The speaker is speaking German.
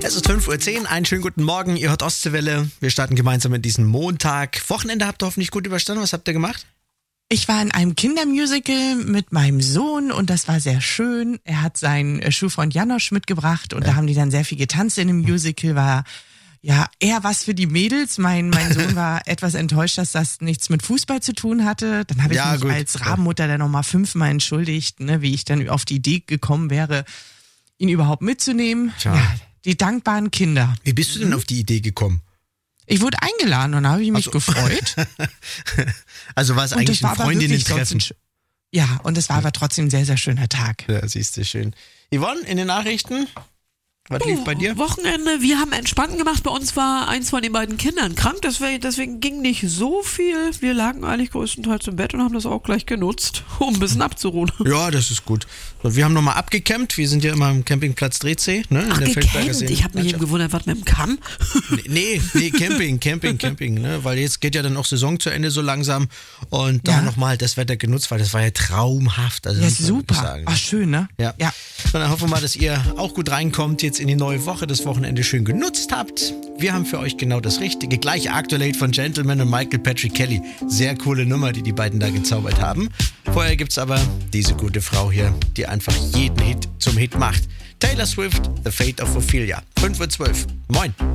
Es ist 5:10 Uhr, einen schönen guten Morgen, ihr hört Ostseewelle. Wir starten gemeinsam in diesen Montag. Wochenende habt ihr hoffentlich gut überstanden, was habt ihr gemacht? Ich war in einem Kindermusical mit meinem Sohn und das war sehr schön. Er hat seinen Schulfreund Janosch mitgebracht und da haben die dann sehr viel getanzt in dem Musical. War ja eher was für die Mädels. Mein Sohn war etwas enttäuscht, dass das nichts mit Fußball zu tun hatte. Dann habe ich mich als Rabenmutter dann nochmal 5-mal entschuldigt, ne, wie ich dann auf die Idee gekommen wäre, ihn überhaupt mitzunehmen. Tja. Ja, die dankbaren Kinder. Wie bist du denn auf die Idee gekommen? Ich wurde eingeladen und da habe ich mich gefreut. Also war es eigentlich ein Freundinnen-Treffen? Ja, und es war aber trotzdem ein sehr, sehr schöner Tag. Ja, siehst du, schön. Yvonne, in den Nachrichten? Was lief bei dir? Wochenende, wir haben entspannt gemacht. Bei uns war eins von den beiden Kindern krank, deswegen ging nicht so viel. Wir lagen eigentlich größtenteils im Bett und haben das auch gleich genutzt, um ein bisschen abzuruhen. Ja, das ist gut. So, wir haben nochmal abgecampt. Wir sind ja immer am Campingplatz Drehzee. Ne, Ach, gecampt? Ich habe mich eben gewundert, was mit dem Kamm? Nee, Camping, ne? Weil jetzt geht ja dann auch Saison zu Ende so langsam und da nochmal das Wetter genutzt, weil das war ja traumhaft. Also ja, super. Sagen, Ach, schön, ne? Ja. Und dann hoffen wir mal, dass ihr auch gut reinkommt jetzt in die neue Woche, das Wochenende schön genutzt habt. Wir haben für euch genau das Richtige. Gleich Aktuell von Gentleman und Michael Patrick Kelly. Sehr coole Nummer, die beiden da gezaubert haben. Vorher gibt's aber diese gute Frau hier, die einfach jeden Hit zum Hit macht. Taylor Swift, The Fate of Ophelia. 5:12 Uhr. Moin.